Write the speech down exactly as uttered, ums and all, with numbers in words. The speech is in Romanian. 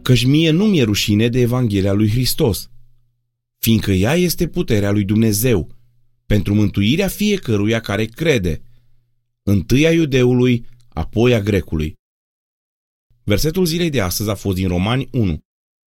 Căci mie nu mi-e rușine de Evanghelia lui Hristos, fiindcă ea este puterea lui Dumnezeu, pentru mântuirea fiecăruia care crede, întâi a iudeului, apoi a grecului. Versetul zilei de astăzi a fost din Romani unu.